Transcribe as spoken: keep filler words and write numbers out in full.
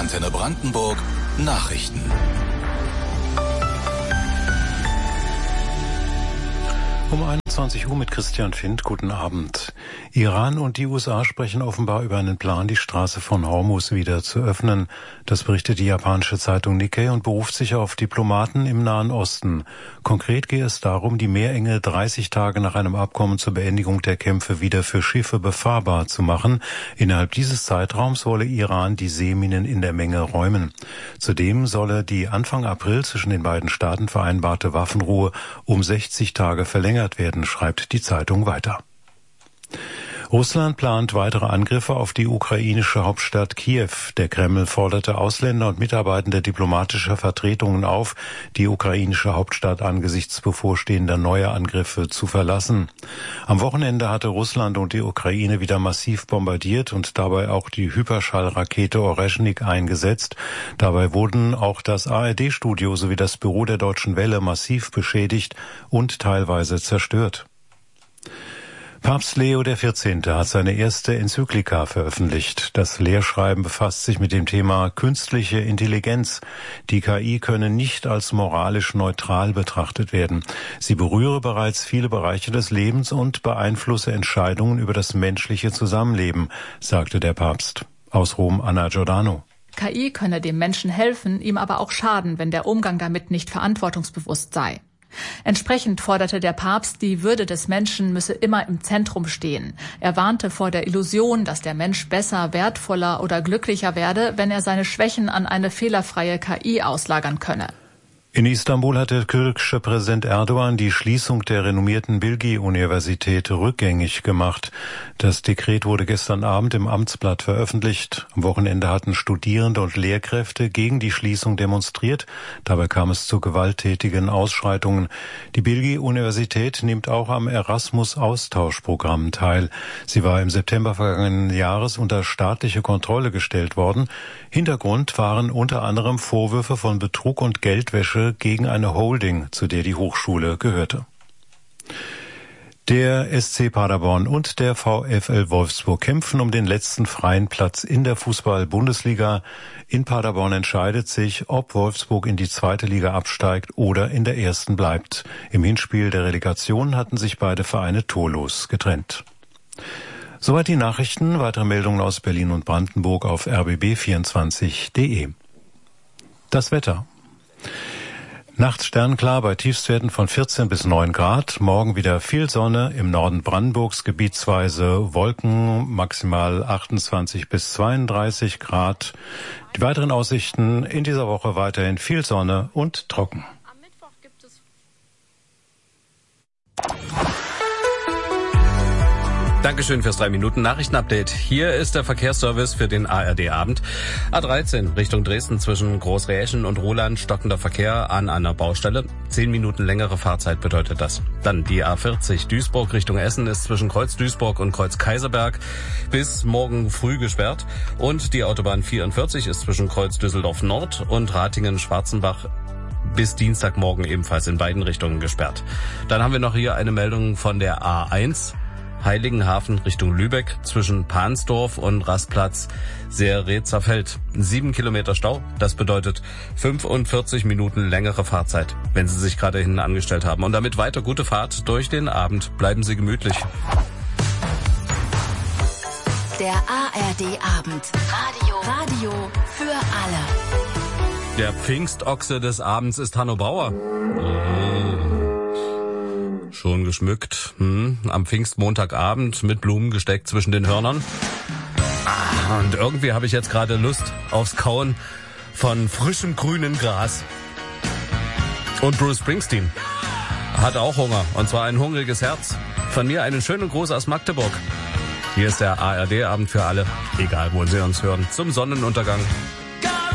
Antenne Brandenburg Nachrichten. Um einundzwanzig Uhr mit Christian Findt. Guten Abend. Iran und die U S A sprechen offenbar über einen Plan, die Straße von Hormuz wieder zu öffnen. Das berichtet die japanische Zeitung Nikkei und beruft sich auf Diplomaten im Nahen Osten. Konkret gehe es darum, die Meerenge dreißig Tage nach einem Abkommen zur Beendigung der Kämpfe wieder für Schiffe befahrbar zu machen. Innerhalb dieses Zeitraums wolle Iran die Seeminen in der Menge räumen. Zudem solle die Anfang April zwischen den beiden Staaten vereinbarte Waffenruhe um sechzig Tage verlängert werden, schreibt die Zeitung weiter. Russland plant weitere Angriffe auf die ukrainische Hauptstadt Kiew. Der Kreml forderte Ausländer und Mitarbeitende diplomatischer Vertretungen auf, die ukrainische Hauptstadt angesichts bevorstehender neuer Angriffe zu verlassen. Am Wochenende hatte Russland und die Ukraine wieder massiv bombardiert und dabei auch die Hyperschallrakete Oreshnik eingesetzt. Dabei wurden auch das A R D-Studio sowie das Büro der Deutschen Welle massiv beschädigt und teilweise zerstört. Papst Leo der vierzehnte. Hat seine erste Enzyklika veröffentlicht. Das Lehrschreiben befasst sich mit dem Thema künstliche Intelligenz. Die K I könne nicht als moralisch neutral betrachtet werden. Sie berühre bereits viele Bereiche des Lebens und beeinflusse Entscheidungen über das menschliche Zusammenleben, sagte der Papst. Aus Rom Anna Giordano. K I könne dem Menschen helfen, ihm aber auch schaden, wenn der Umgang damit nicht verantwortungsbewusst sei. Entsprechend forderte der Papst, die Würde des Menschen müsse immer im Zentrum stehen. Er warnte vor der Illusion, dass der Mensch besser, wertvoller oder glücklicher werde, wenn er seine Schwächen an eine fehlerfreie K I auslagern könne. In Istanbul hat der türkische Präsident Erdogan die Schließung der renommierten Bilgi-Universität rückgängig gemacht. Das Dekret wurde gestern Abend im Amtsblatt veröffentlicht. Am Wochenende hatten Studierende und Lehrkräfte gegen die Schließung demonstriert. Dabei kam es zu gewalttätigen Ausschreitungen. Die Bilgi-Universität nimmt auch am Erasmus-Austauschprogramm teil. Sie war im September vergangenen Jahres unter staatliche Kontrolle gestellt worden. Hintergrund waren unter anderem Vorwürfe von Betrug und Geldwäsche gegen eine Holding, zu der die Hochschule gehörte. Der S C Paderborn und der VfL Wolfsburg kämpfen um den letzten freien Platz in der Fußball-Bundesliga. In Paderborn entscheidet sich, ob Wolfsburg in die zweite Liga absteigt oder in der ersten bleibt. Im Hinspiel der Relegation hatten sich beide Vereine torlos getrennt. Soweit die Nachrichten. Weitere Meldungen aus Berlin und Brandenburg auf r b b vierundzwanzig punkt d e. Das Wetter. Nachts sternklar bei Tiefstwerten von vierzehn bis neun Grad. Morgen wieder viel Sonne, im Norden Brandenburgs gebietsweise Wolken, maximal achtundzwanzig bis zweiunddreißig Grad. Die weiteren Aussichten in dieser Woche weiterhin viel Sonne und trocken. Am Mittwoch gibt es Dankeschön fürs drei Minuten Nachrichtenupdate. Hier ist der Verkehrsservice für den A R D-Abend. A dreizehn Richtung Dresden zwischen Großräschen und Roland, stockender Verkehr an einer Baustelle. Zehn Minuten längere Fahrzeit bedeutet das. Dann die A vierzig Duisburg Richtung Essen ist zwischen Kreuz Duisburg und Kreuz Kaiserberg bis morgen früh gesperrt. Und die Autobahn vierundvierzig ist zwischen Kreuz Düsseldorf Nord und Ratingen-Schwarzenbach bis Dienstagmorgen ebenfalls in beiden Richtungen gesperrt. Dann haben wir noch hier eine Meldung von der A eins. Heiligenhafen Richtung Lübeck zwischen Pansdorf und Rastplatz Seeretzerfeld. Sieben Kilometer Stau, das bedeutet fünfundvierzig Minuten längere Fahrzeit, wenn Sie sich gerade hinten angestellt haben. Und damit weiter gute Fahrt durch den Abend. Bleiben Sie gemütlich. Der A R D-Abend. Radio. Radio für alle. Der Pfingstochse des Abends ist Hanno Bauer. Schon geschmückt, hm, am Pfingstmontagabend mit Blumen gesteckt zwischen den Hörnern. Ah, und irgendwie habe ich jetzt gerade Lust aufs Kauen von frischem grünen Gras. Und Bruce Springsteen hat auch Hunger, und zwar ein hungriges Herz. Von mir einen schönen Gruß aus Magdeburg. Hier ist der A R D-Abend für alle, egal wo Sie uns hören, zum Sonnenuntergang.